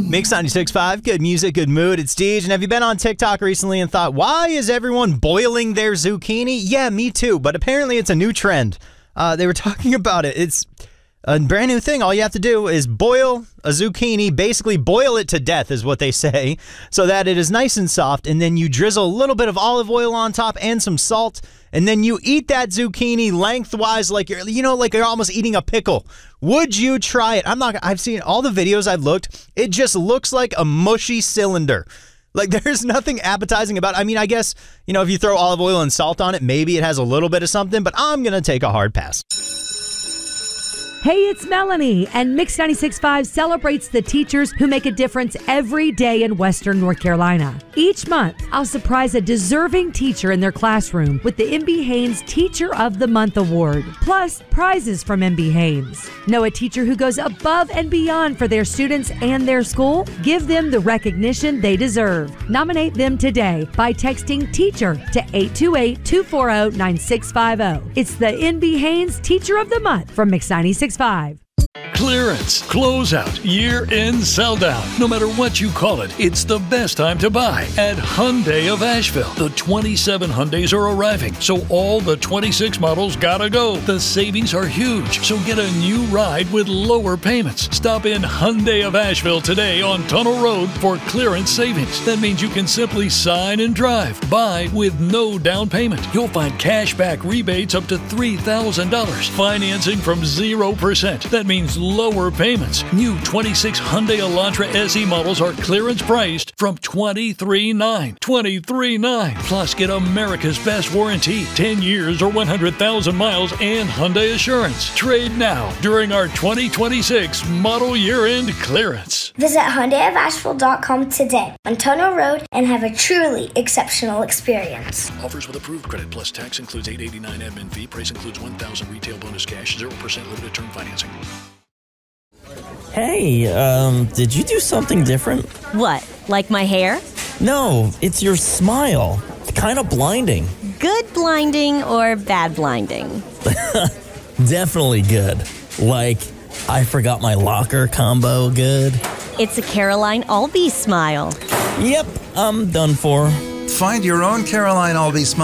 Mix 96.5, good music, good mood. It's Deej. And have you been on TikTok recently and thought, why is everyone boiling their zucchini? Yeah, me too. But apparently it's a new trend. They were talking about it. It's a brand new thing. All you have to do is boil a zucchini, basically boil it to death is what they say, so that it is nice and soft. And then you drizzle a little bit of olive oil on top and some salt. And then you eat that zucchini lengthwise like you're almost eating a pickle. Would you try it? I've seen all the videos I've looked. It just looks like a mushy cylinder. Like, there's nothing appetizing about it. I mean, I guess, if you throw olive oil and salt on it, maybe it has a little bit of something, but I'm going to take a hard pass. Hey, it's Melanie, and Mix 96.5 celebrates the teachers who make a difference every day in Western North Carolina. Each month, I'll surprise a deserving teacher in their classroom with the MB Haynes Teacher of the Month Award, plus prizes from MB Haynes. Know a teacher who goes above and beyond for their students and their school? Give them the recognition they deserve. Nominate them today by texting TEACHER to 828-240-9650. It's the MB Haynes Teacher of the Month from Mix 96.5. Clearance, closeout, year-end sell-down. No matter what you call it, it's the best time to buy at Hyundai of Asheville. The 27 Hyundais are arriving, so all the 26 models gotta go. The savings are huge, so get a new ride with lower payments. Stop in Hyundai of Asheville today on Tunnel Road for clearance savings. That means you can simply sign and drive. Buy with no down payment. You'll find cash back rebates up to $3,000. Financing from 0%. That means lower payments. New 26 Hyundai Elantra SE models are clearance priced from $23,900. $23,900. Plus, get America's best warranty, 10 years or 100,000 miles, and Hyundai Assurance. Trade now during our 2026 model year-end clearance. Visit HyundaiofAsheville.com today on Tunnel Road and have a truly exceptional experience. Offers with approved credit plus tax includes $889 admin fee. Price includes $1,000 retail bonus cash, 0% limited term financing. Hey, did you do something different? What, like my hair? No, it's your smile. It's kind of blinding. Good blinding or bad blinding? Definitely good. Like, I forgot my locker combo good. It's a Caroline Albee smile. Yep, I'm done for. Find your own Caroline Albee smile